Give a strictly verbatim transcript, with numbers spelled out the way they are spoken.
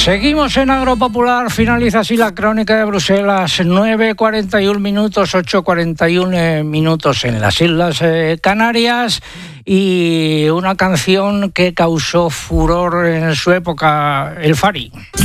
Seguimos en Agropopular, finaliza así la crónica de Bruselas, nueve cuarenta y un minutos, ocho cuarenta y un minutos en las Islas eh, Canarias, y una canción que causó furor en su época, el Fari.